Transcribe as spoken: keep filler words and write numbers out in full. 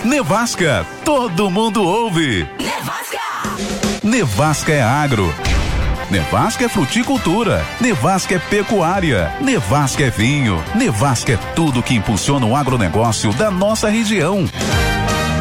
Nevasca, todo mundo ouve. Nevasca! Nevasca é agro. Nevasca é fruticultura. Nevasca é pecuária. Nevasca é vinho. Nevasca é tudo que impulsiona o agronegócio da nossa região.